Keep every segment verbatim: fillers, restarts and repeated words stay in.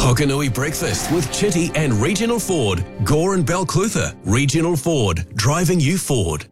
Hokanui Breakfast with Chitty and Regional Ford. Gore and Balclutha. Regional Ford. Driving you forward.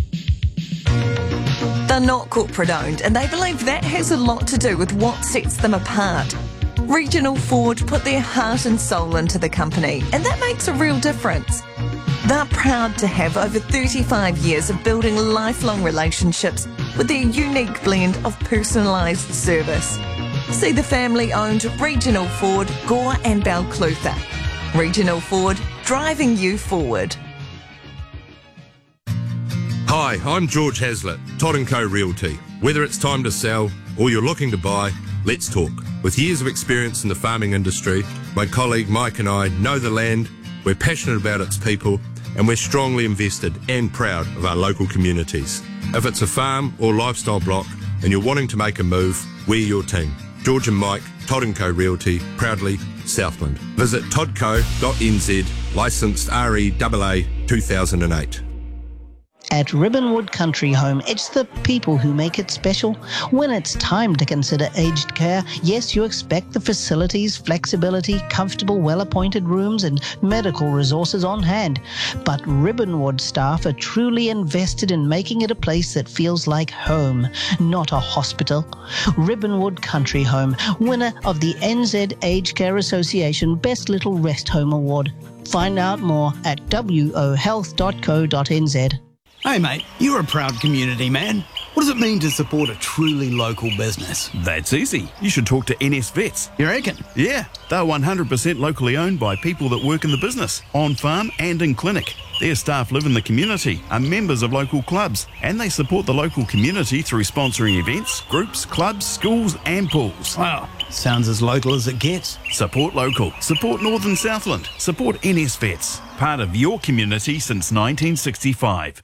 They're not corporate owned, and they believe that has a lot to do with what sets them apart. Regional Ford put their heart and soul into the company, and that makes a real difference. They're proud to have over thirty-five years of building lifelong relationships with their unique blend of personalised service. See the family-owned Regional Ford, Gore and Balclutha. Regional Ford, driving you forward. Hi, I'm George Hazlitt, Todd and Co Realty. Whether it's time to sell or you're looking to buy, let's talk. With years of experience in the farming industry, my colleague Mike and I know the land, we're passionate about its people, and we're strongly invested and proud of our local communities. If it's a farm or lifestyle block and you're wanting to make a move, we're your team. George and Mike, Todd and Co Realty, proudly Southland. Visit toddco dot n z, licensed R E A A two thousand eight. At Ribbonwood Country Home, it's the people who make it special. When it's time to consider aged care, yes, you expect the facilities, flexibility, comfortable, well-appointed rooms and medical resources on hand. But Ribbonwood staff are truly invested in making it a place that feels like home, not a hospital. Ribbonwood Country Home, winner of the N Z Aged Care Association Best Little Rest Home Award. Find out more at w o health dot co dot n z. Hey mate, you're a proud community man. What does it mean to support a truly local business? That's easy. You should talk to N S Vets. You reckon? Yeah, they're one hundred percent locally owned by people that work in the business, on farm and in clinic. Their staff live in the community, are members of local clubs, and they support the local community through sponsoring events, groups, clubs, schools and pools. Wow, sounds as local as it gets. Support local. Support Northern Southland. Support N S Vets. Part of your community since nineteen sixty-five.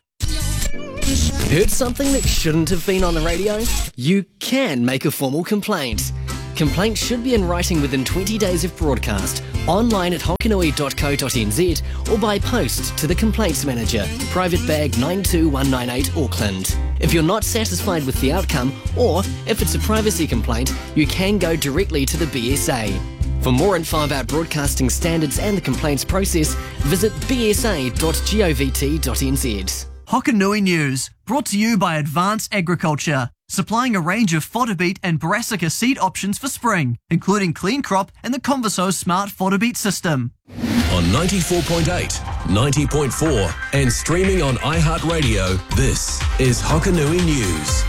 Heard something that shouldn't have been on the radio? You can make a formal complaint. Complaints should be in writing within twenty days of broadcast, online at hokanui dot co dot n z or by post to the Complaints Manager, Private Bag nine two one nine eight Auckland. If you're not satisfied with the outcome, or if it's a privacy complaint, you can go directly to the B S A. For more info about broadcasting standards and the complaints process, visit b s a dot govt dot n z. Hokanui News, brought to you by Advanced Agriculture, supplying a range of fodder beet and brassica seed options for spring, including Clean Crop and the Converso Smart Fodder Beet System. On ninety-four point eight, ninety point four and streaming on iHeartRadio, this is Hokanui News.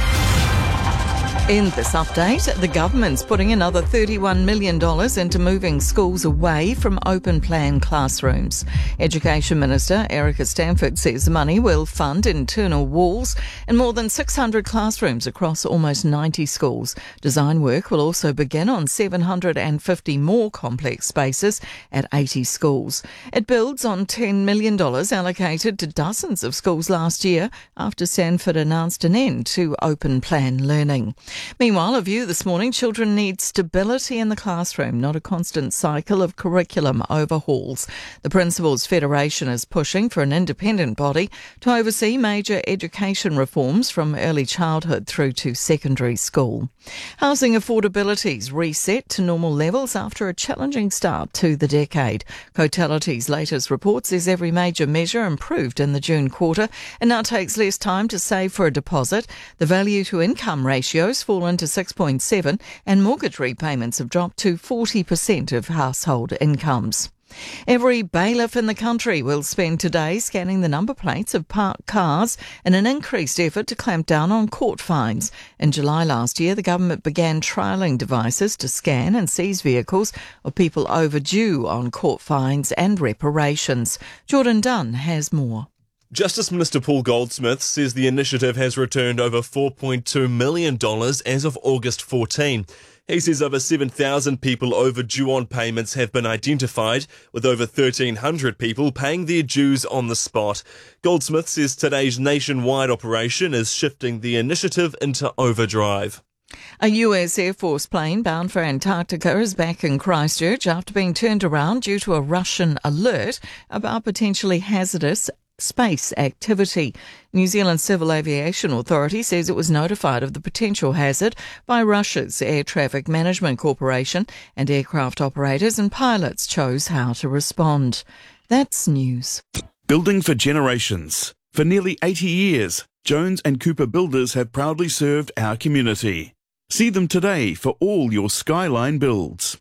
In this update, the government's putting another thirty-one million dollars into moving schools away from open plan classrooms. Education Minister Erica Stanford says the money will fund internal walls and more than six hundred classrooms across almost ninety schools. Design work will also begin on seven hundred fifty more complex spaces at eighty schools. It builds on ten million dollars allocated to dozens of schools last year after Stanford announced an end to open plan learning. Meanwhile, a view this morning, children need stability in the classroom, not a constant cycle of curriculum overhauls. The Principals Federation is pushing for an independent body to oversee major education reforms from early childhood through to secondary school. Housing affordability's reset to normal levels after a challenging start to the decade. Cotality's latest report says every major measure improved in the June quarter and now takes less time to save for a deposit. The value to income ratios fallen to six point seven and mortgage repayments have dropped to forty percent of household incomes. Every bailiff in the country will spend today scanning the number plates of parked cars in an increased effort to clamp down on court fines. In July last year, the government began trialling devices to scan and seize vehicles of people overdue on court fines and reparations. Jordan Dunn has more. Justice Minister Paul Goldsmith says the initiative has returned over four point two million dollars as of August fourteenth. He says over seven thousand people overdue on payments have been identified, with over thirteen hundred people paying their dues on the spot. Goldsmith says today's nationwide operation is shifting the initiative into overdrive. A U S Air Force plane bound for Antarctica is back in Christchurch after being turned around due to a Russian alert about potentially hazardous space activity. New Zealand Civil Aviation Authority says it was notified of the potential hazard by Russia's Air Traffic Management Corporation, and aircraft operators and pilots chose how to respond. That's news. Building for generations. For nearly eighty years, Jones and Cooper Builders have proudly served our community. See them today for all your Skyline builds.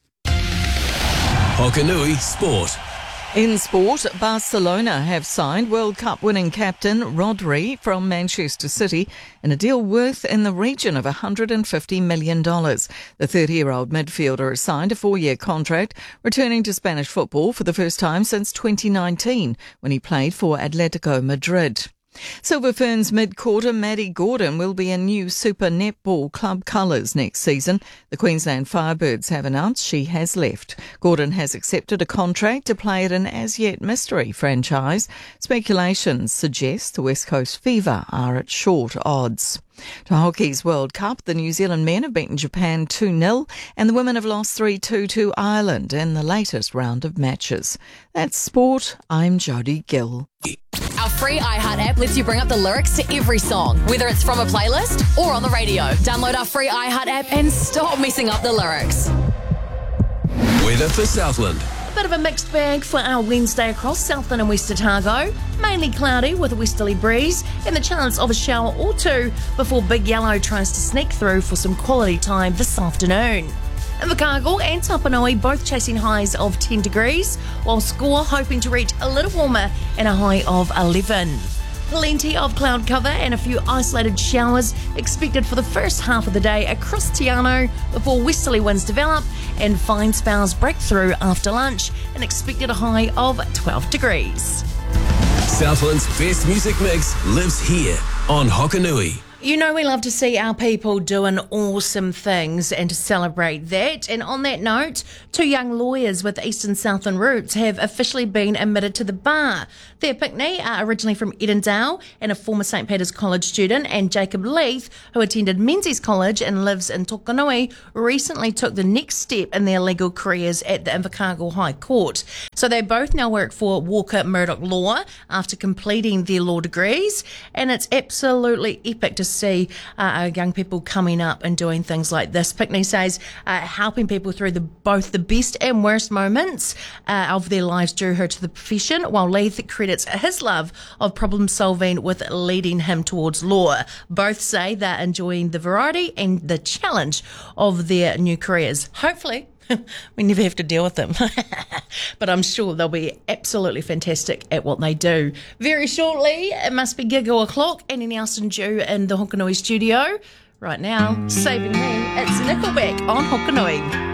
Hokanui Sport. In sport, Barcelona have signed World Cup winning captain Rodri from Manchester City in a deal worth in the region of one hundred fifty million dollars. The thirty-year-old midfielder has signed a four-year contract, returning to Spanish football for the first time since twenty nineteen, when he played for Atletico Madrid. Silver Ferns mid-quarter Maddie Gordon will be in new Super Netball club colours next season. The Queensland Firebirds have announced she has left. Gordon has accepted a contract to play at an as-yet mystery franchise. Speculations suggest the West Coast Fever are at short odds. To Hockey's World Cup, the New Zealand men have beaten Japan two nil and the women have lost three two to Ireland in the latest round of matches. That's sport. I'm Jodie Gill. Our free iHeart app lets you bring up the lyrics to every song, whether it's from a playlist or on the radio. Download our free iHeart app and stop messing up the lyrics. Weather for Southland. Bit of a mixed bag for our Wednesday across Southland and West Otago. Mainly cloudy with a westerly breeze and the chance of a shower or two before Big Yellow tries to sneak through for some quality time this afternoon. Invercargill and Tapanui both chasing highs of ten degrees, while Score hoping to reach a little warmer and a high of eleven. Plenty of cloud cover and a few isolated showers expected for the first half of the day across Te Anau before westerly winds develop and fine spells break through after lunch, and expected a high of twelve degrees. Southland's best music mix lives here on Hokanui. You know we love to see our people doing awesome things and to celebrate that. And on that note, two young lawyers with Eastern Southland roots have officially been admitted to the bar. Thea Pickney, are originally from Edendale and a former St Peter's College student, and Jacob Leith, who attended Menzies College and lives in Tokanui, recently took the next step in their legal careers at the Invercargill High Court. So they both now work for Walker Murdoch Law after completing their law degrees, and it's absolutely epic to see uh, our young people coming up and doing things like this. Pickney says uh, helping people through the, both the best and worst moments uh, of their lives drew her to the profession, while Leith credits his love of problem solving with leading him towards law. Both say they're enjoying the variety and the challenge of their new careers. Hopefully we never have to deal with them. But I'm sure they'll be absolutely fantastic at what they do. Very shortly, it must be gig o'clock. Annie Nelson due in the Hokanui studio. Right now, saving me, it's Nickelback on Hokanui.